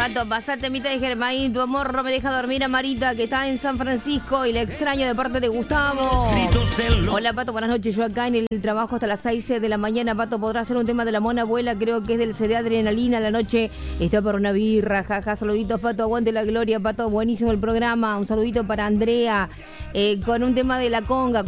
Pato, pasate mitad de Germain, tu amor no me deja dormir a Marita, que está en San Francisco y la extraño de parte de Gustavo. Hola, Pato, buenas noches. Yo acá en el trabajo hasta las 6 de la mañana. Pato, podrá hacer un tema de la mona abuela, creo que es del CD Adrenalina. La noche está por una birra, jaja. Saluditos, Pato, aguante la gloria, Pato, buenísimo el programa. Un saludito para Andrea, con un tema de la conga.